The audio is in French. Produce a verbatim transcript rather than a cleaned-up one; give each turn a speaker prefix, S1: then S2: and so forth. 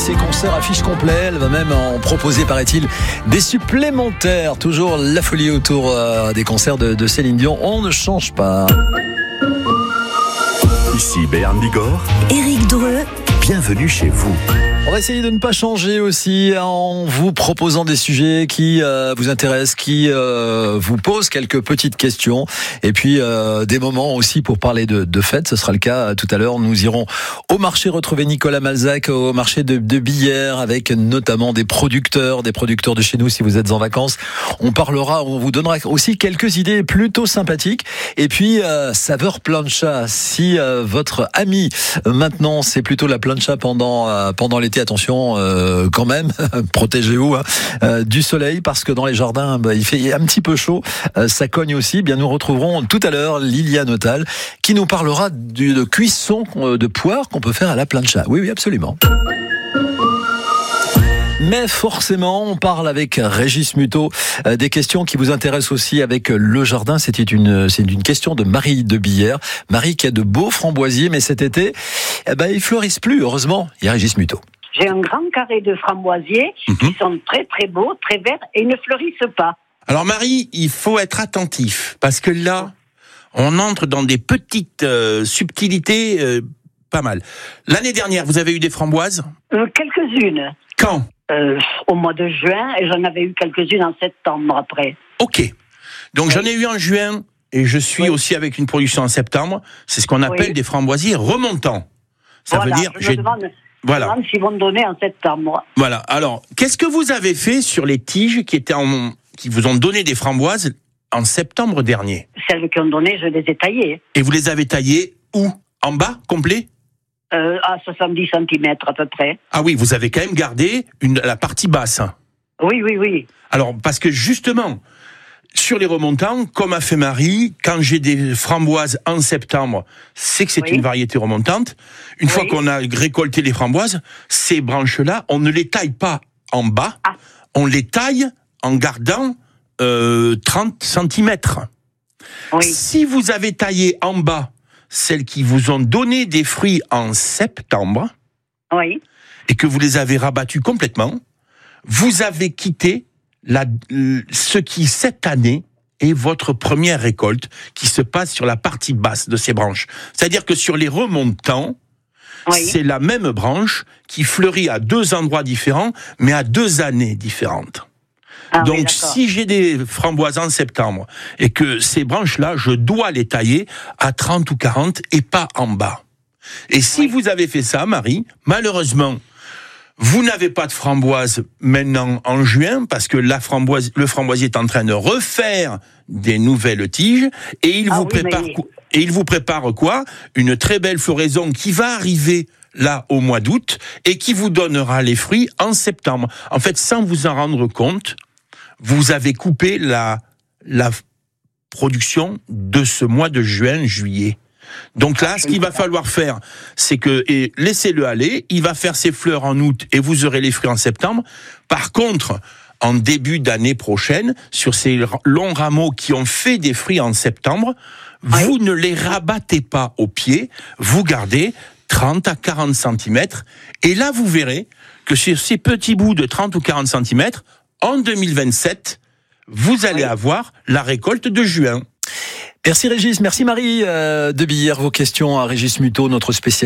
S1: ses concerts affiches complets. Elle va même en proposer, paraît-il, des supplémentaires. Toujours la folie autour euh, des concerts de, de Céline Dion. On ne change pas.
S2: Ici Béarn Bigorre,
S3: Éric Dreux,
S2: bienvenue chez vous.
S1: On va essayer de ne pas changer aussi en vous proposant des sujets qui euh, vous intéressent, qui euh, vous posent quelques petites questions et puis euh, des moments aussi pour parler de, de fêtes. Ce sera le cas tout à l'heure. Nous irons au marché retrouver Nicolas Malzac au marché de, de Billère avec notamment des producteurs, des producteurs de chez nous si vous êtes en vacances. On parlera, on vous donnera aussi quelques idées plutôt sympathiques et puis euh, saveur plancha. Si euh, votre ami maintenant c'est plutôt la plancha pendant euh, pendant l'été, attention euh, quand même, protégez-vous hein, euh, du soleil parce que dans les jardins bah, il fait un petit peu chaud, euh, ça cogne aussi. Bien, nous retrouverons tout à l'heure Liliane Otal qui nous parlera du, de cuisson de poire qu'on peut faire à la plancha. Oui, oui, absolument. Mais forcément, on parle avec Régis Muto euh, des questions qui vous intéressent aussi avec le jardin. C'était une, c'est une question de Marie de Billère. Marie qui a de beaux framboisiers, mais cet été, eh ben, ils fleurissent plus. Heureusement, il y a Régis Muto.
S4: J'ai un grand carré de framboisiers mmh. qui sont très très beaux, très verts et ne fleurissent pas.
S5: Alors Marie, il faut être attentif parce que là, on entre dans des petites euh, subtilités euh, pas mal. L'année dernière, vous avez eu des framboises ?
S4: euh, Quelques-unes.
S5: Quand ?
S4: Euh, au mois de juin, et j'en avais eu quelques-unes en septembre après.
S5: Ok. Donc oui. J'en ai eu en juin, et je suis oui. aussi avec une production en septembre. C'est ce qu'on appelle oui. des framboisiers remontants. Ça
S4: voilà,
S5: veut dire...
S4: Je me demande,
S5: voilà.
S4: je me demande s'ils vont me donner en septembre.
S5: Voilà. Alors, qu'est-ce que vous avez fait sur les tiges qui, étaient en, qui vous ont donné des framboises en septembre dernier ?
S4: Celles qui ont donné, je les ai taillées.
S5: Et vous les avez taillées où ? En bas, complet ?
S4: Euh, à soixante-dix centimètres à peu près.
S5: Ah oui, vous avez quand même gardé une, la partie basse.
S4: Oui, oui, oui.
S5: Alors, parce que justement, sur les remontants, comme a fait Marie, quand j'ai des framboises en septembre, c'est que c'est oui. une variété remontante. Une oui. fois qu'on a récolté les framboises, ces branches-là, on ne les taille pas en bas, ah. on les taille en gardant euh, trente centimètres. Oui. Si vous avez taillé en bas celles qui vous ont donné des fruits en septembre,
S4: oui.
S5: et que vous les avez rabattus complètement, vous avez quitté la, ce qui, cette année, est votre première récolte, qui se passe sur la partie basse de ces branches. C'est-à-dire que sur les remontants, oui. c'est la même branche qui fleurit à deux endroits différents, mais à deux années différentes. Ah Donc, oui, si j'ai des framboises en septembre et que ces branches-là, je dois les tailler à trente ou quarante et pas en bas. Et si oui. vous avez fait ça, Marie, malheureusement, vous n'avez pas de framboises maintenant en juin parce que la framboise, le framboisier est en train de refaire des nouvelles tiges et il, ah vous, oui, prépare, mais... et il vous prépare quoi ? Une très belle floraison qui va arriver là au mois d'août et qui vous donnera les fruits en septembre. En fait, sans vous en rendre compte, vous avez coupé la, la production de ce mois de juin, juillet. Donc là, ce qu'il va falloir faire, c'est que, et laissez-le aller, il va faire ses fleurs en août et vous aurez les fruits en septembre. Par contre, en début d'année prochaine, sur ces longs rameaux qui ont fait des fruits en septembre, oui. vous ne les rabattez pas au pied, vous gardez trente à quarante centimètres. Et là, vous verrez que sur ces petits bouts de trente ou quarante centimètres, en deux mille vingt-sept, vous allez oui. avoir la récolte de juin.
S1: Merci Régis, merci Marie euh, de Billère. Vos questions à Régis Muto, notre spécialiste.